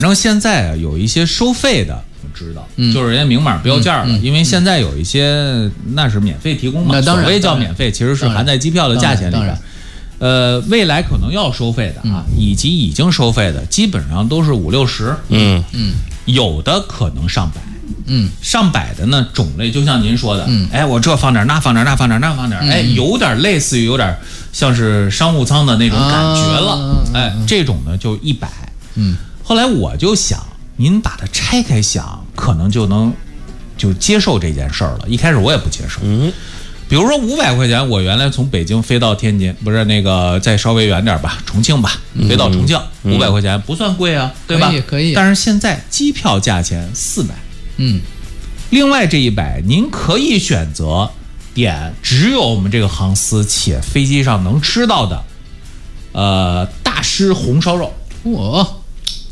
然后现在啊有一些收费的，我知道，就是人家明码标价了，因为现在有一些那是免费提供嘛，所谓叫免费，其实是含在机票的价钱里边。未来可能要收费的啊，以及已经收费的，基本上都是50、60，有的可能上百。上百的呢种类，就像您说的，哎，我这放点，那放点，那放点，那放点，哎，有点类似于有点像是商务舱的那种感觉了，哎，这种呢就100。后来我就想，您把它拆开想，可能就接受这件事儿了。一开始我也不接受，比如说500块钱，我原来从北京飞到天津，不是那个再稍微远点吧，重庆吧，飞到重庆，500块钱不算贵啊，对吧？ 可以。 但是现在机票价钱400。另外这100，您可以选择点只有我们这个航司且飞机上能吃到的，大师红烧肉。 我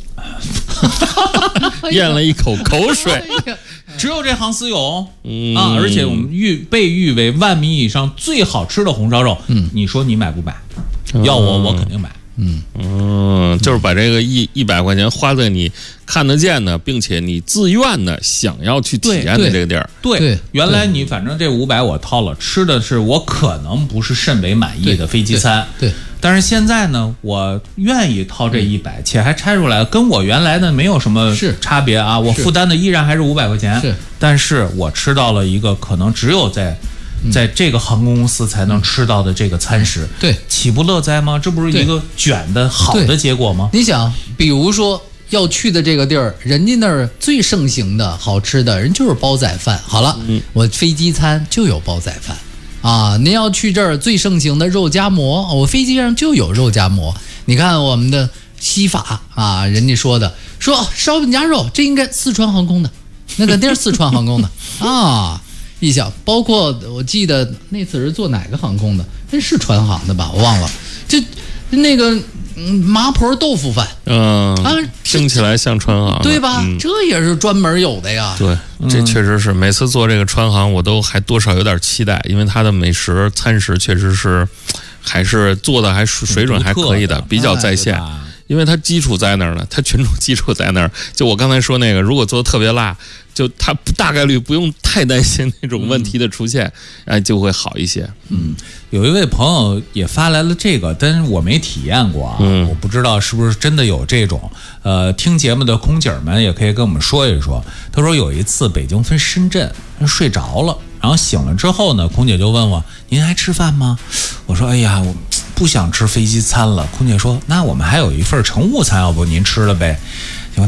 咽了一口口水， 只有这航司有啊！而且我们被誉为万米以上最好吃的红烧肉。你说你买不买？要我肯定买。 就是把这个100块钱花在你看得见的，并且你自愿的想要去体验的这个地儿。 对，原来你反正这500我掏了，吃的是我可能不是甚为满意的飞机餐。 对， 但是现在呢，我愿意掏这100，且还拆出来，跟我原来的没有什么差别啊。我负担的依然还是500块钱，但是我吃到了一个可能只有在这个航空公司才能吃到的这个餐食， 对， 岂不乐哉吗？这不是一个卷的好的结果吗？ 你想，比如说要去的这个地儿，人家那儿最盛行的好吃的人就是煲仔饭。好了，我飞机餐就有煲仔饭啊。您要去这儿最盛行的肉夹馍，我飞机上就有肉夹馍。你看我们的西法啊，人家说烧饼夹肉，这应该四川航空的，那肯定是四川航空的啊。一想，包括我记得那次是坐哪个航空的，那是川航的吧，我忘了。就那个麻婆豆腐饭， 听起来像川航， 对吧？这也是专门有的呀。 对，这确实是每次坐这个川航，我都还多少有点期待，因为它的美食餐食确实是还是做的还水准还可以的，比较在线。因为它基础在那儿呢，它群众基础在那儿。就我刚才说那个，如果做的特别辣，就它大概率不用太担心那种问题的出现，就会好一些。 有一位朋友也发来了这个，但是我没体验过啊，我不知道是不是真的有这种。听节目的空姐们也可以跟我们说一说。他说有一次北京飞深圳，睡着了，然后醒了之后呢，空姐就问我：“您还吃饭吗？”我说：“哎呀，我不想吃飞机餐了。”空姐说：“那我们还有一份乘务餐，要不您吃了呗？”